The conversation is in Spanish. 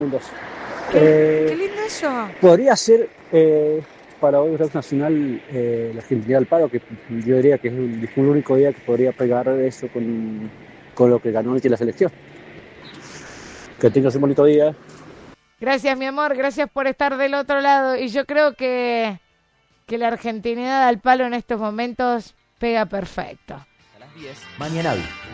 segundos. Qué lindo eso. Podría ser para hoy Rock Nacional la Argentina al paro, que yo diría que es el único día que podría pegar eso con lo que ganó la selección. Que tengas un bonito día. Gracias, mi amor, gracias por estar del otro lado. Y yo creo que la argentinidad al palo en estos momentos pega perfecto. A las 10, Mañana Vi.